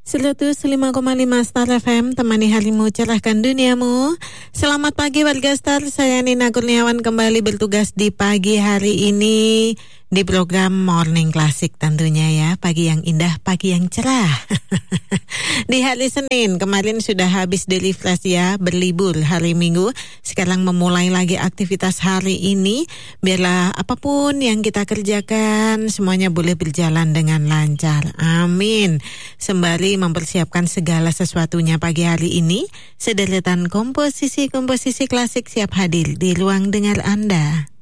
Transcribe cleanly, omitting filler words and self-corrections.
105,5 Star FM, temani harimu, cerahkan duniamu. Selamat pagi warga Star, saya Nina Kurniawan kembali bertugas di pagi hari ini di program Morning Classic tentunya ya. Pagi yang indah, pagi yang cerah. Di hari Senin, kemarin sudah habis di refresh ya, berlibur hari Minggu. Sekarang memulai lagi aktivitas hari ini. Biarlah apapun yang kita kerjakan, semuanya boleh berjalan dengan lancar. Amin. Sembari mempersiapkan segala sesuatunya pagi hari ini, sederetan komposisi-komposisi klasik siap hadir di ruang dengar Anda.